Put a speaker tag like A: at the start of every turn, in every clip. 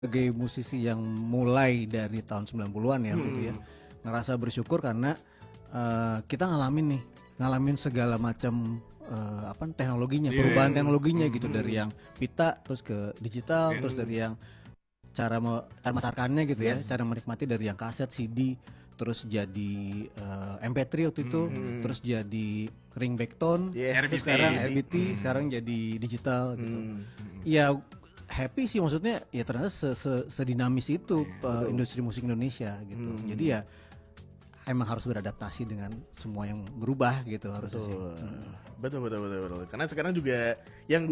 A: Sebagai musisi yang mulai dari tahun 90-an ya gitu ya, ngerasa bersyukur karena kita ngalamin segala macam teknologinya, perubahan teknologinya gitu, dari yang pita terus ke digital, terus dari yang cara memasarkannya gitu ya, cara menikmati dari yang kaset, CD, terus jadi MP3 waktu itu, terus jadi ringback tone, terus sekarang RBT, sekarang jadi digital gitu. Ya happy sih, maksudnya ya ternyata sedinamis itu industri musik Indonesia gitu. Jadi ya emang harus beradaptasi dengan semua yang berubah gitu harusnya sih.
B: Betul. Karena sekarang juga yang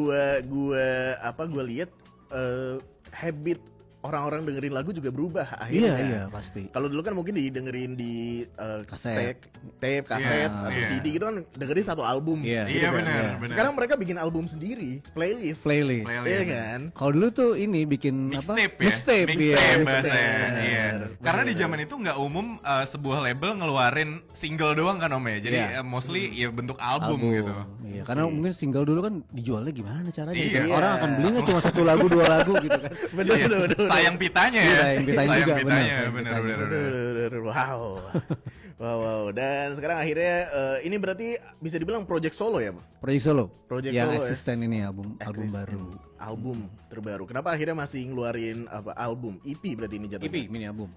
B: gua lihat habit orang-orang dengerin lagu juga berubah akhirnya.
A: Iya pasti.
B: Kalau dulu kan mungkin didengerin di
A: Kaset.
B: tape, kaset, atau CD gitu kan dengerin satu album.
A: Iya.
B: gitu
C: Iya,
B: kan.
C: benar.
B: Sekarang mereka bikin album sendiri, playlist. Iya kan?
A: Kalau dulu tuh ini bikin
C: Mixtape ya?
A: Mixtape
C: bahasanya.
B: Bener.
C: Iya. Karena di zaman itu nggak umum sebuah label ngeluarin single doang kan Om ya. Jadi
A: Iya.
C: mostly ya bentuk album gitu.
A: Iya, karena mungkin single dulu kan dijualnya gimana caranya?
C: Iya.
A: Gitu. Orang akan belinya cuma satu lagu, dua lagu gitu kan.
B: Bener.
C: Sayang pitanya
A: Iya,
C: ya.
A: sayang pitanya juga, benar.
C: Bener.
B: Wow. Dan sekarang akhirnya ini berarti bisa dibilang project solo ya, Bang?
A: Project solo.
B: Project
A: yang
B: solo,
A: eksisten ini album
B: Eksisten.
A: baru.
B: Album terbaru. Kenapa akhirnya masih ngeluarin album? EP berarti ini jatuhnya?
A: EP mini album.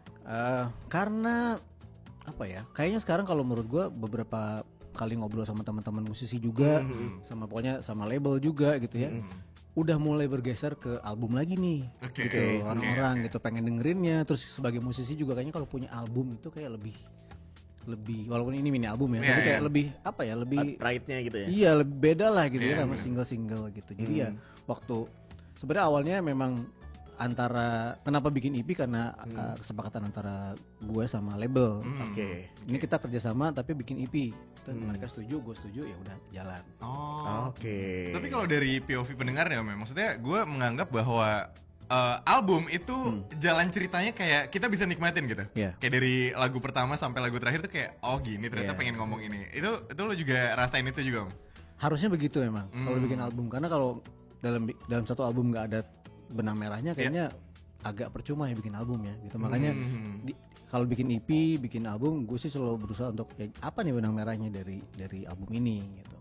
A: Karena apa ya? Kayaknya sekarang kalau menurut gua beberapa kali ngobrol sama teman-teman musisi juga, sama pokoknya sama label juga gitu ya. Udah mulai bergeser ke album lagi nih,
C: Oke,
A: gitu.
C: oke,
A: Orang-orang gitu pengen dengerinnya. Terus sebagai musisi juga kayaknya kalau punya album itu kayak lebih walaupun ini mini album ya,
C: Iya,
A: tapi kayak
C: iya.
A: lebih apa ya, lebih
B: Pride-nya gitu ya?
A: iya lebih beda lah gitu ya
C: Iya,
A: sama single-single gitu. Jadi ya waktu sebenarnya awalnya memang antara kenapa bikin EP karena kesepakatan antara gue sama label.
B: Oke.
A: Ini kita kerjasama tapi bikin EP. Dan mereka setuju, gue setuju, ya udah jalan.
C: Oh.
B: Oke.
C: Tapi kalau dari POV pendengar ya, maksudnya gue menganggap bahwa album itu jalan ceritanya kayak kita bisa nikmatin gitu.
A: Iya.
C: Kayak dari lagu pertama sampai lagu terakhir tuh kayak oh gini ternyata
A: Iya.
C: pengen ngomong ini. Itu lo juga rasain itu juga, Om?
A: Harusnya begitu emang kalau bikin album, karena kalau dalam satu album nggak ada benang merahnya kayaknya agak percuma ya bikin album ya gitu. Makanya kalau bikin EP, bikin album, gue sih selalu berusaha untuk ya, apa nih benang merahnya dari album ini gitu.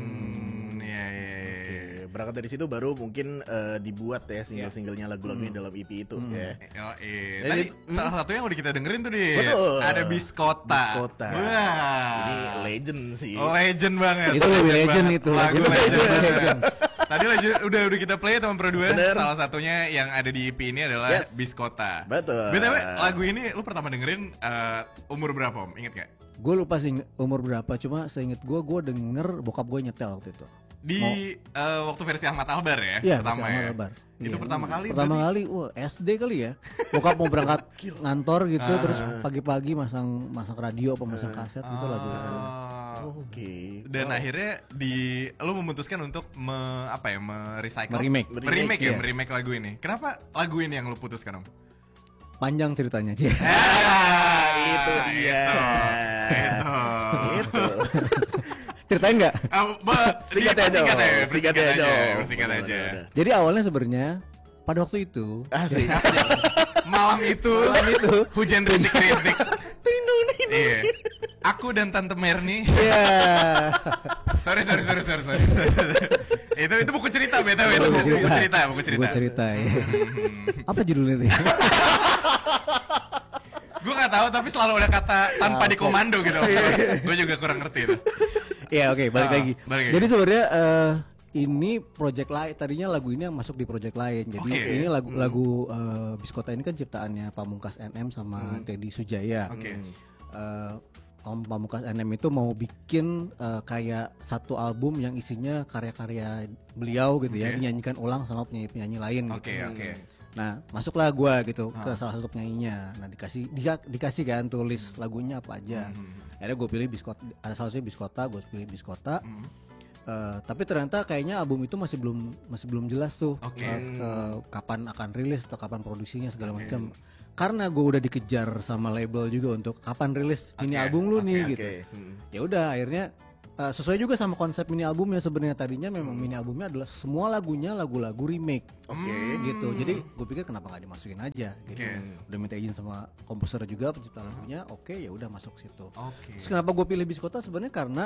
C: Iya.
B: Oke, berangkat dari situ baru mungkin dibuat ya single-singlenya lagu-lagunya dalam EP itu ya.
C: Tadi salah satu yang udah kita dengerin tuh deh.
B: Betul.
C: Ada Biskota.
B: Biskota.
C: Wah.
B: Ini legend sih.
C: Legend banget.
A: Itu lebih legend
C: banget.
A: itu.
C: Lagu
A: Itu
C: legend. Tadi udah kita play teman Pro 2.
B: Bener.
C: Salah satunya yang ada di EP ini adalah
B: Yes.
C: Biskota.
B: Betul.
C: BTW lagu ini lu pertama dengerin umur berapa, Om? Ingat gak?
A: Gue lupa sih umur berapa, cuma seinget gue denger bokap gue nyetel waktu itu.
C: Di waktu versi Ahmad Albar ya?
A: Iya,
C: pertama
A: versi
C: ya.
A: Ahmad Albar.
C: Itu
A: Iya.
C: pertama kali.
A: Pertama
C: berarti?
A: kali, SD kali ya. Bokap mau berangkat ngantor gitu, terus pagi-pagi masang radio apa masang kaset gitu lagu.
B: Oke.
C: Dan akhirnya lu memutuskan untuk merecycle,
A: Meremake.
C: ya,
A: Iya.
C: meremake lagu ini. Kenapa lagu ini yang lu putuskan, Om?
A: Panjang ceritanya sih.
B: Itu dia. Itu.
A: Ceritain nggak?
B: Singkat aja.
C: Singkat aja.
A: Jadi awalnya sebenarnya pada waktu itu
B: Asik.
C: Malam itu hujan rintik-rintik. Iya. Aku dan Tante Merni.
A: ya
C: Sorry. Itu buku cerita BTW, itu buku cerita.
A: ya. Apa judulnya tuh?
C: Gue gak tahu tapi selalu ada kata tanpa dikomando gitu. Gue juga kurang ngerti itu.
A: Ya oke, balik lagi.
C: Balik lagi.
A: Jadi sebenarnya ini project lain, tadinya lagu ini yang masuk di project lain. Jadi
C: Oke.
A: ini lagu Biskota ini kan ciptaannya Pamungkas NM sama Teddy Sujaya.
C: Oke.
A: Om Pamungkas NM itu mau bikin kayak satu album yang isinya karya-karya beliau gitu ya,
C: Oke.
A: dinyanyikan ulang sama penyanyi-penyanyi lain
C: Oke.
A: gitu. Nah, masuklah gua gitu ke salah satu penyanyinya. Nah, dikasih kan tulis lagunya apa aja. Akhirnya gue pilih Biskota, ada salah satunya Biskota, gue pilih Biskota. Tapi ternyata kayaknya album itu masih belum jelas tuh
C: Oke.
A: kapan akan rilis atau kapan produksinya segala macam. Karena gue udah dikejar sama label juga untuk kapan rilis ini album lu nih gitu. Ya udah akhirnya sesuai juga sama konsep mini albumnya. Sebenarnya tadinya memang mini albumnya adalah semua lagunya lagu-lagu remake.
B: Oke.
A: Gitu. Jadi gue pikir kenapa nggak dimasukin aja gitu. Udah minta izin sama komposer juga pencipta lagunya. Oke, ya udah masuk situ. Terus kenapa gue pilih Biskota sebenarnya karena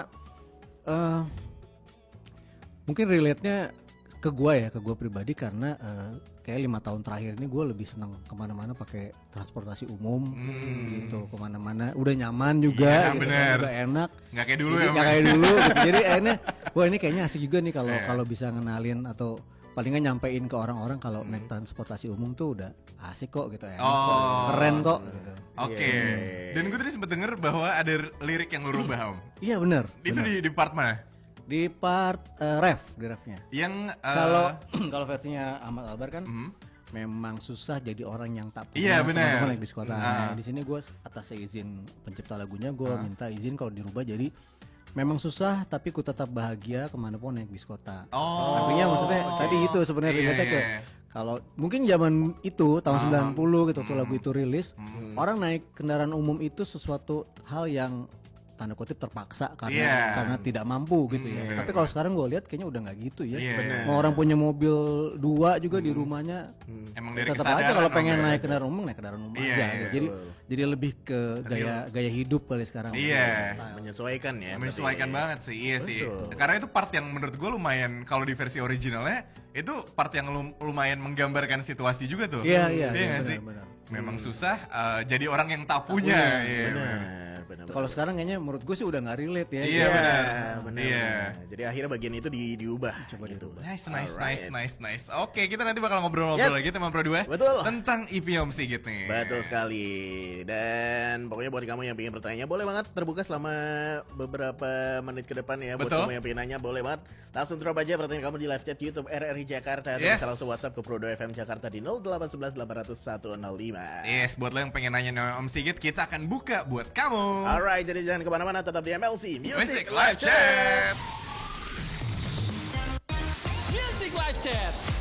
A: mungkin relate-nya ke gue pribadi karena kayak 5 tahun terakhir ini gue lebih senang kemana-mana pakai transportasi umum gitu, kemana-mana udah nyaman juga, gitu, udah enak,
C: nggak kayak dulu
A: jadi,
C: ya,
A: nggak kayak dulu gitu. Jadi akhirnya wah ini kayaknya asik juga nih kalau bisa ngenalin atau paling nggak nyampein ke orang-orang kalau naik transportasi umum tuh udah asik kok gitu, enak kok, keren kok gitu.
C: Oke. Dan gue tadi sempet denger bahwa ada lirik yang lu rubah, Om.
A: Iya benar.
C: Itu di part mana?
A: Di part refnya.
C: Yang
A: Kalau versinya Ahmad Albar kan memang susah jadi orang yang tak punya
C: iya, bener.
A: teman-teman naik bis kota. Nah, di sini gue atas izin pencipta lagunya gue minta izin kalau dirubah jadi memang susah tapi ku tetap bahagia kemanapun naik bis kota. Artinya maksudnya tadi itu sebenarnya relate ke kalau mungkin zaman itu tahun 90 gitu tuh lagu itu rilis, orang naik kendaraan umum itu sesuatu hal yang tanda kutip terpaksa karena tidak mampu gitu ya. Tapi kalau sekarang gue lihat kayaknya udah nggak gitu ya. Mau orang punya mobil 2 juga di rumahnya,
C: emang dari
A: tetap aja kalau pengen naik kendaraan umum naik kendaraan umum aja. Gitu. Jadi lebih ke gaya hidup kali sekarang.
B: Menyesuaikan ya.
C: Menyesuaikan banget sih, iya sih. Karena itu part yang menurut gue lumayan kalau di versi originalnya itu part yang lumayan menggambarkan situasi juga tuh.
A: Iya
C: nggak sih? Memang susah jadi orang yang tak punya.
B: Benar.
A: Kalau sekarang kayaknya menurut gue sih udah nggak relate ya.
C: Iya
B: benar. Jadi akhirnya bagian itu diubah.
A: Coba dirubah.
C: Nice. Oke, kita nanti bakal ngobrol-ngobrol lagi teman Pro 2.
B: Betul.
C: Tentang EP Om Sigit nih.
B: Betul sekali. Dan pokoknya buat kamu yang pengen bertanya boleh banget terbuka selama beberapa menit ke depan ya. Buat kamu yang pengen nanya boleh banget. Langsung drop aja pertanyaan kamu di live chat YouTube RRI Jakarta atau bisa langsung WhatsApp ke Pro 2 FM Jakarta di 0811 800 105.
C: Yes, buat lo yang pengen nanya Om Sigit, kita akan buka buat kamu.
B: Alright, jadi jangan kemana-mana, tetap di MLC
C: Music Live Chat.
D: Music Live Chat.